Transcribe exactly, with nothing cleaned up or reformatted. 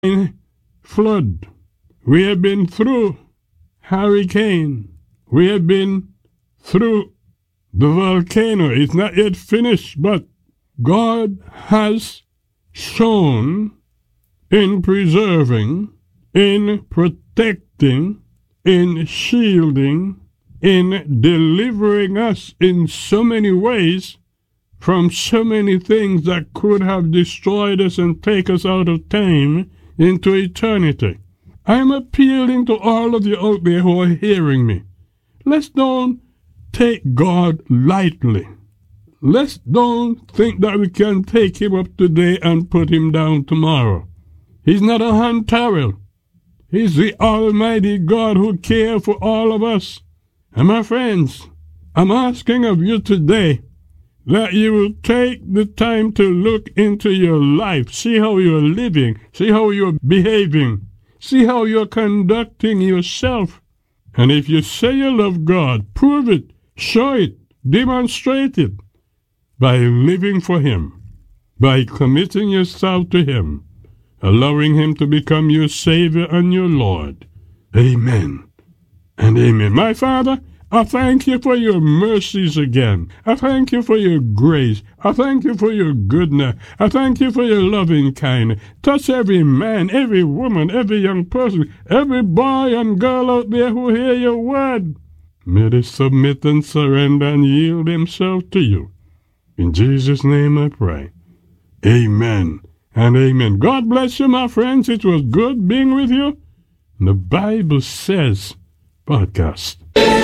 flood. We have been through hurricane. We have been through the volcano. It's not yet finished, but God has shown in preserving, in protecting, in shielding, in delivering us in so many ways from so many things that could have destroyed us and take us out of time into eternity. I'm appealing to all of you out there who are hearing me. Let's don't take God lightly. Let's don't think that we can take him up today and put him down tomorrow. He's not a hand towel. He's the Almighty God who cares for all of us. And my friends, I'm asking of you today that you will take the time to look into your life, see how you're living, see how you're behaving, see how you're conducting yourself. And if you say you love God, prove it, show it, demonstrate it by living for him, by committing yourself to him, allowing him to become your Savior and your Lord. Amen and amen. My Father, I thank you for your mercies again. I thank you for your grace. I thank you for your goodness. I thank you for your loving kindness. Touch every man, every woman, every young person, every boy and girl out there who hear your word. May they submit and surrender and yield themselves to you. In Jesus' name I pray. Amen and amen. God bless you, my friends. It was good being with you. The Bible says, podcast.